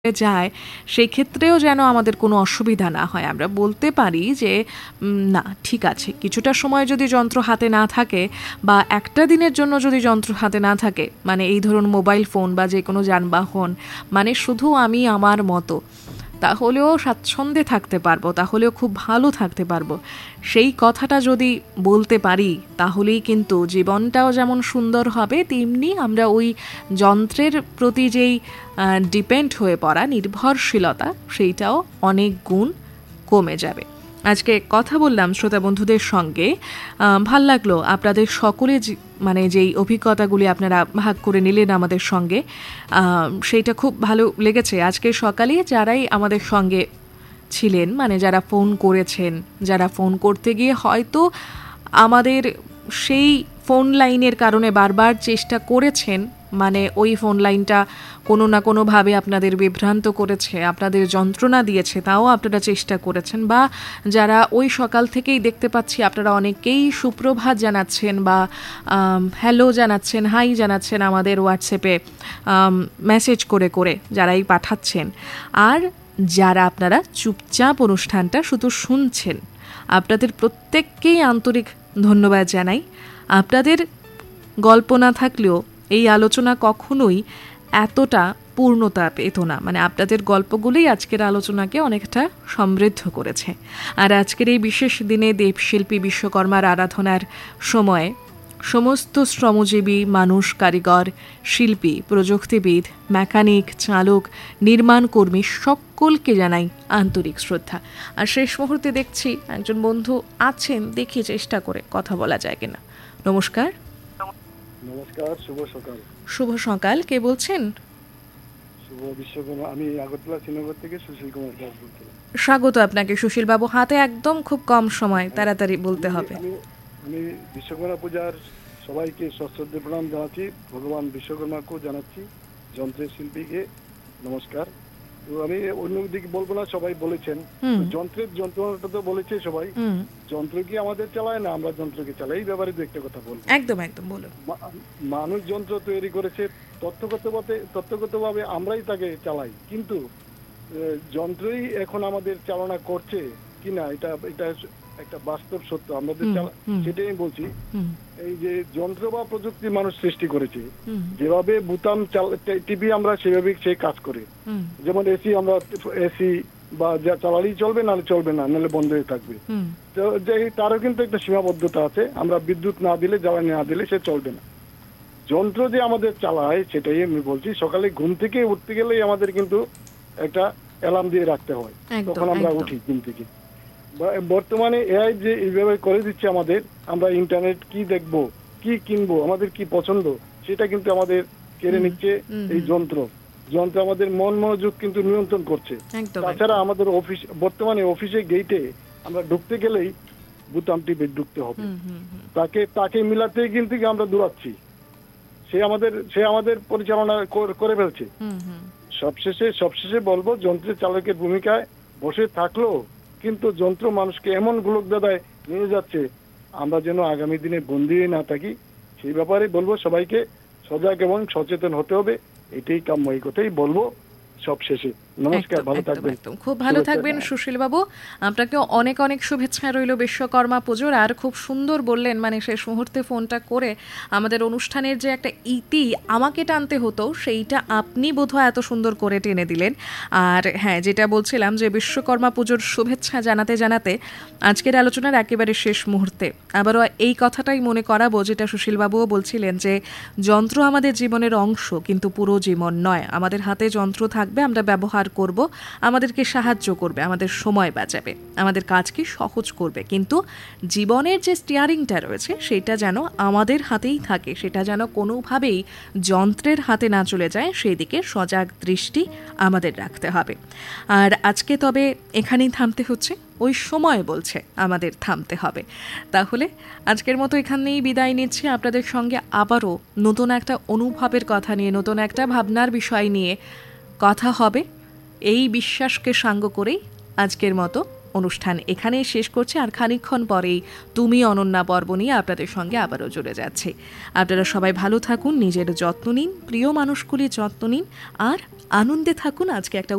যায় সেই ক্ষেত্রেও যেন আমাদের কোনো অসুবিধা না হয়। আমরা বলতে পারি যে না ঠিক আছে, কিছুটা সময় যদি যন্ত্র হাতে না থাকে বা একটা দিনের জন্য যদি যন্ত্র হাতে না থাকে, মানে এই ধরুন মোবাইল ফোন বা যে কোনো যানবাহন, মানে শুধু আমি আমার মতো, তাহলেও স্বাচ্ছন্দ্যে থাকতে পারবো, তাহলেও খুব ভালো থাকতে পারবো। সেই কথাটা যদি বলতে পারি তাহলেই কিন্তু জীবনটাও যেমন সুন্দর হবে, তেমনি আমরা ওই যন্ত্রের প্রতি যেই ডিপেন্ড হয়ে পড়া নির্ভরশীলতা, সেইটাও অনেক গুণ কমে যাবে। আজকে কথা বললাম শ্রোতা বন্ধুদের সঙ্গে, ভাল লাগলো আপনাদের সকলে মানে যেই অভিজ্ঞতাগুলি আপনারা ভাগ করে নিলেন আমাদের সঙ্গে, সেইটা খুব ভালো লেগেছে। আজকে সকালে যারাই আমাদের সঙ্গে ছিলেন, মানে যারা ফোন করেছেন, যারা ফোন করতে গিয়ে হয়তো আমাদের সেই ফোন লাইনের কারণে বারবার চেষ্টা করেছেন, মানে ওই ফোন লাইনটা কোনো না কোনোভাবে আপনাদের বিভ্রান্ত করেছে, আপনাদের যন্ত্রণা দিয়েছে, তাও আপনারা চেষ্টা করেছেন, বা যারা ওই সকাল থেকেই দেখতে পাচ্ছি আপনারা অনেকেই সুপ্রভাত জানাচ্ছেন বা হ্যালো জানাচ্ছেন, হাই জানাচ্ছেন আমাদের হোয়াটসঅ্যাপে মেসেজ করে করে যারাই পাঠাচ্ছেন, আর যারা আপনারা চুপচাপ অনুষ্ঠানটা শুধু শুনছেন, আপনাদের প্রত্যেককেই আন্তরিক ধন্যবাদ জানাই। আপনাদের গল্প না থাকলেও এই আলোচনা কখনোই এতটা পূর্ণতা পেত না, মানে আপনাদের গল্পগুলোই আজকের আলোচনাকে অনেকটা সমৃদ্ধ করেছে। আর আজকের এই বিশেষ দিনে দেবশিল্পী বিশ্বকর্মার আরাধনার সময়ে সমস্ত শ্রমজীবী মানুষ, কারিগর, শিল্পী, প্রযুক্তিবিদ, মেকানিক, চালক, নির্মাণ কর্মী সকলকে জানাই আন্তরিক শ্রদ্ধা। আর শেষ মুহূর্তে দেখছি একজন বন্ধু আছেন, দেখি চেষ্টা করে কথা বলা যায় কিনা। নমস্কার। নমস্কার, শুভ সকাল। শুভ সকাল, কে বলছেন? শুভ বিশ্বকর্মা, আমি আগরতলা শ্রীনগর থেকে সুশীল কুমার দাস বলছিলাম। স্বাগত আপনাকে সুশীল বাবু, হাতে একদম খুব কম সময়, তাড়াতাড়ি বলতে হবে। আমি বিশ্বকর্মা পূজার সবাইকে সশ্রদ্ধ প্রণাম জানাচ্ছি, ভগবান বিশ্বকর্মাকেও জানাচ্ছি, যন্ত্রের শিল্পীকে নমস্কার। তো আমি অন্যদিকে বলবো না, সবাই বলেছেন যন্ত্রের যন্ত্রণাটা তো বলেছে সবাই। যন্ত্র কি আমাদের চালায় না আমরা যন্ত্রকে চালাই, এই ব্যাপারে দু একটা কথা বলবো। একদম একদম বলুন। মানুষ যন্ত্র তৈরি করেছে, তথ্যগতভাবে আমরাই তাকে চালাই, কিন্তু যন্ত্রই এখন আমাদের চালনা করছে কিনা এটা একটা বাস্তব সত্য আমাদের, সেটাই আমি বলছি। এই যে যন্ত্র বা প্রযুক্তি মানুষ সৃষ্টি করেছে, যেভাবে বুতাম টিভি আমরা সেভাবে সে কাজ করে। যেমন এসি, আমরা এসি বা যা চালালেই চলবে, নাহলে চলবে না, নাহলে বন্ধ হয়ে থাকবে। তো তারও কিন্তু একটা সীমাবদ্ধতা আছে, আমরা বিদ্যুৎ না দিলে, জ্বালানি না দিলে সে চলবে না। যন্ত্র যে আমাদের চালায় সেটাই আমি বলছি। সকালে ঘুম থেকে উঠতে গেলেই আমাদের কিন্তু একটা অ্যালার্ম দিয়ে রাখতে হয়, তখন আমরা উঠি ঘুম থেকে। বর্তমানে এআই যে এইভাবে করে দিচ্ছে আমাদের, আমরা ইন্টারনেট কি দেখবো, কি কিনবো, আমাদের কি পছন্দ, সেটা কিন্তু আমাদের কেড়ে নিচ্ছে এই যন্ত্র। আমাদের মন মনোযোগ কিন্তু নিয়ন্ত্রণ করছে। তাছাড়া আমাদের বর্তমানে অফিসে গেটে আমরা ঢুকতে গেলেই বুতাম টিপে ঢুকতে হবে, তাকে মিলাতে কিন্তু আমরা দৌড়াচ্ছি, সে আমাদের পরিচালনা করে ফেলছে। সবশেষে বলবো, যন্ত্রের চালকের ভূমিকায় বসে থাকলো, কিন্তু যন্ত্র মানুষকে এমন গোলক দাদায় নিয়ে যাচ্ছে, আমরা যেন আগামী দিনে বন্দী না থাকি, সেই ব্যাপারে বলবো সবাইকে সজাগ এবং সচেতন হতে হবে, এটাই কাম্য, এই কথাই বলবো সবশেষে। নমস্কার, ভালো থাকবেন। খুব ভালো থাকবেন সুশীল বাবু, আপনাকে অনেক অনেক শুভেচ্ছা রইল বিশ্বকর্মা পুজোর। আর খুব সুন্দর বললেন, মানে শেষ মুহূর্তে ফোনটা করে আমাদের অনুষ্ঠানের যে একটা ইতি আমাকে টানতে হতো, সেইটা আপনি বোধহয় এত সুন্দর করে টেনে দিলেন। আর হ্যাঁ, যেটা বলছিলাম যে বিশ্বকর্মা পুজোর শুভেচ্ছা জানাতে জানাতে আজকের আলোচনার একেবারে শেষ মুহূর্তে আবারও এই কথাটাই মনে করাবো, যেটা সুশীল বাবুও বলছিলেন, যে যন্ত্র আমাদের জীবনের অংশ, কিন্তু পুরো জীবন নয়। আমাদের হাতে যন্ত্র থাকবে, আমরা ব্যবহার করব, আমাদেরকে সাহায্য করবে, আমাদের সময় বাঁচাবে, আমাদের কাজকে সহজ করবে, কিন্তু জীবনের যে স্টিয়ারিংটা রয়েছে সেটা যেন আমাদের হাতেই থাকে, সেটা যেন কোনোভাবেই যন্ত্রের হাতে না চলে যায়, সেই দিকে সজাগ দৃষ্টি আমাদের রাখতে হবে। আর আজকে তবে এখানেই থামতে হচ্ছে, ওই সময় বলছে আমাদের থামতে হবে। তাহলে আজকের মতো এখানেই বিদায় নিচ্ছি। আপনাদের সঙ্গে আবারও নতুন একটা অনুভবের কথা নিয়ে, নতুন একটা ভাবনার বিষয় নিয়ে কথা হবে, এই বিশ্বাসকে সাঙ্গ করেই আজকের মতো অনুষ্ঠান এখানেই শেষ করছি। আর খানিকক্ষণ পরেই তুমি অনন্যা পর্ব নিয়ে আপনাদের সঙ্গে আবারও জুড়ে যাচ্ছে। আপনারা সবাই ভালো থাকুন, নিজের যত্ন নিন, প্রিয় মানুষগুলির যত্ন নিন, আর আনন্দে থাকুন। আজকে একটা